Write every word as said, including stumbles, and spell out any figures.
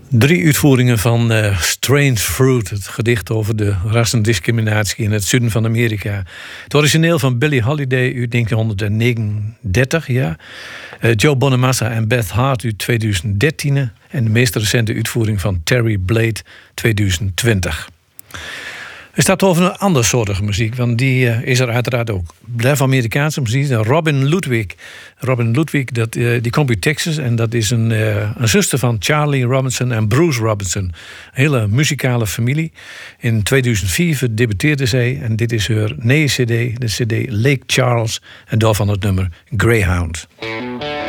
Drie uitvoeringen van uh, Strange Fruit, het gedicht over de rassendiscriminatie in het zuiden van Amerika. Het origineel van Billie Holiday uit negentien negenendertig, ja. Uh, Joe Bonamassa en Beth Hart uit tweeduizend dertien en de meest recente uitvoering van Terry Blade tweeduizend twintig. Er staat over een andersoortige muziek, want die uh, is er uiteraard ook. Blijf Amerikaanse muziek. Robin Ludwig. Robin Ludwig, dat, uh, die komt uit Texas en dat is een, uh, een zuster van Charlie Robinson en Bruce Robinson. Een hele muzikale familie. In tweeduizend vier debuteerde zij en dit is haar nieuwe cd, de cd Lake Charles en daarvan het nummer Greyhound.